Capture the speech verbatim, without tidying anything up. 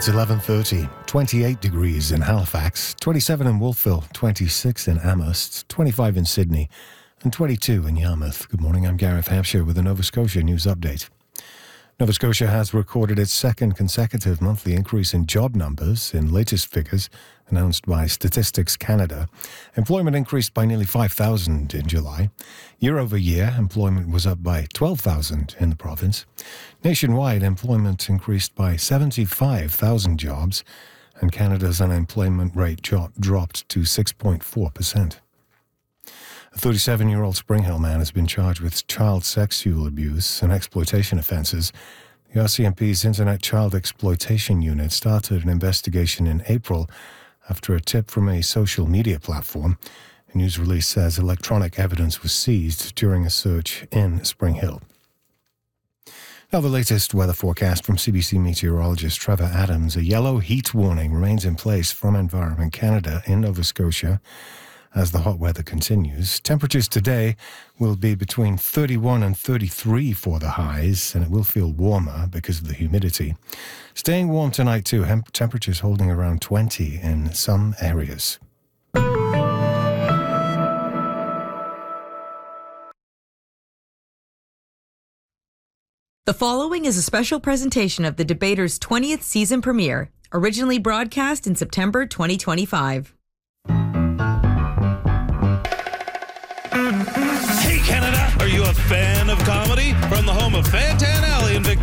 It's eleven thirty, twenty-eight degrees in Halifax, twenty-seven in Wolfville, twenty-six in Amherst, twenty-five in Sydney, and twenty-two in Yarmouth. Good morning, I'm Gareth Hampshire with a Nova Scotia News Update. Nova Scotia has recorded its second consecutive monthly increase in job numbers in latest figures announced by Statistics Canada. Employment increased by nearly five thousand in July. Year over year, employment was up by twelve thousand in the province. Nationwide, employment increased by seventy-five thousand jobs, and Canada's unemployment rate jo- dropped to six point four percent. A thirty-seven-year-old Spring Hill man has been charged with child sexual abuse and exploitation offences. The R C M P's Internet Child Exploitation Unit started an investigation in April after a tip from a social media platform. A news release says electronic evidence was seized during a search in Spring Hill. Now the latest weather forecast from C B C meteorologist Trevor Adams. A yellow heat warning remains in place from Environment Canada in Nova Scotia as the hot weather continues. Temperatures today will be between thirty-one and thirty-three for the highs, and it will feel warmer because of the humidity. Staying warm tonight too, Hem- temperatures holding around twenty in some areas. The following is a special presentation of The Debater's twentieth season premiere, originally broadcast in September twenty twenty-five. Hey Canada, are you a fan of comedy? From the home of Fantan Alley in Victoria.